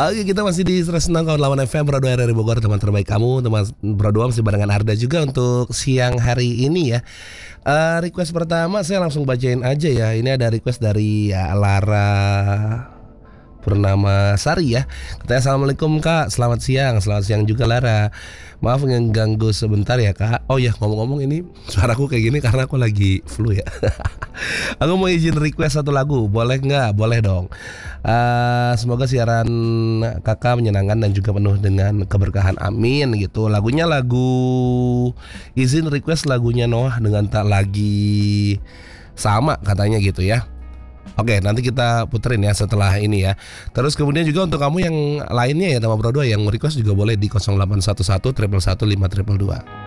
Oke, kita masih di 106,8 FM Bro 2 RRI Bogor, teman terbaik kamu. Teman Bro 2 masih barengan Arda juga untuk siang hari ini ya. Request pertama saya langsung bacain aja ya. Ini ada request dari Lara Purnama Sari ya. Katanya assalamualaikum kak, selamat siang juga Lara. Maaf ngeganggu sebentar ya kak. Oh ya, ngomong-ngomong ini suaraku kayak gini karena aku lagi flu ya. Aku mau izin request satu lagu, boleh nggak? Boleh dong. Semoga siaran kakak menyenangkan dan juga penuh dengan keberkahan, amin gitu. Lagunya izin request lagunya Noah dengan Tak Lagi Sama katanya gitu ya. Oke, nanti kita puterin ya setelah ini ya. Terus kemudian juga untuk kamu yang lainnya ya, sama Bro 2 yang request juga boleh di 0811 111 522.